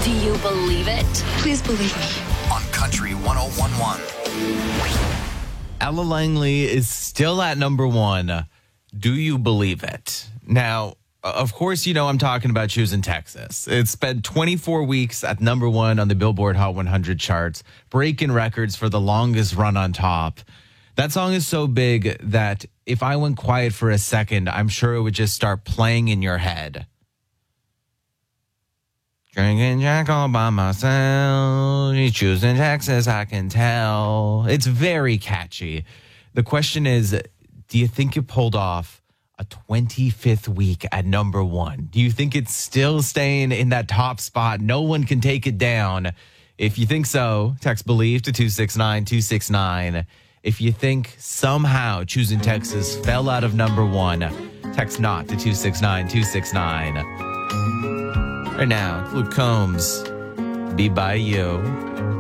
Do you believe it? Please believe me. On Country 101.1. Ella Langley is still at number one. Do you believe it? Now, of course, you know I'm talking about Choosing Texas. It's been 24 weeks at number one on the Billboard Hot 100 charts, breaking records for the longest run on top. That song is so big that if I went quiet for a second, I'm sure it would just start playing in your head. Drinking Jack all by myself, choosing Texas, I can tell. It's very catchy. The question is, do you think it pulled off a 25th week at number one? Do you think it's still staying in that top spot? No one can take it down. If you think so, text BELIEVE to 269-269. If you think somehow Choosing Texas fell out of number one, text NOT to 269-269. Right now, Luke Combs, Be By You.